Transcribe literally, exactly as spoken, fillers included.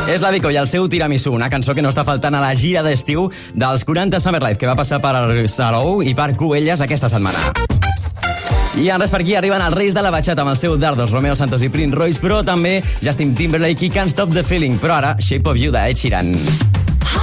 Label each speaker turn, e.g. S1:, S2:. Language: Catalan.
S1: És la Vico i el seu Tiramisú, una cançó que no està faltant a la gira d'estiu dels quaranta Summer Life, que va passar per Salou i per Cubelles aquesta setmana. I en res per aquí arriben els reis de la bachata amb el seu Dardos, Romeo Santos i Prince Royce, però també Justin Timberlake i Can't Stop the Feeling. Però ara, Shape of You de Ed Sheeran.